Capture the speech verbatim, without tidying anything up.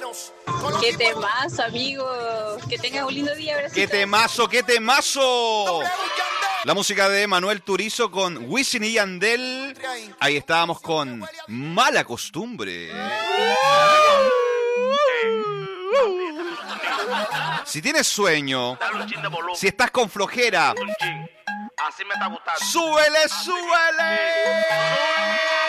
Qué temazo, amigo. Que tengas un lindo día, Bracito. ¡Qué temazo, qué temazo! La música de Manuel Turizo con Wisin y Yandel. Ahí estábamos con Mala Costumbre. Si tienes sueño, si estás con flojera, Así me está gustando. ¡súbele, súbele!